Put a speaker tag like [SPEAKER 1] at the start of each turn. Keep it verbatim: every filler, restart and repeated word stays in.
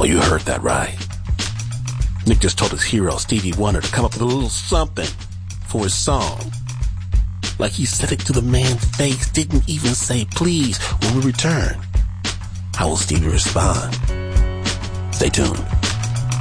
[SPEAKER 1] Oh, you heard that right. Nick just told his hero, Stevie Wonder, to come up with a little something for his song. Like he said it to the man's face, didn't even say please when we return. How will Stevie respond? Stay tuned.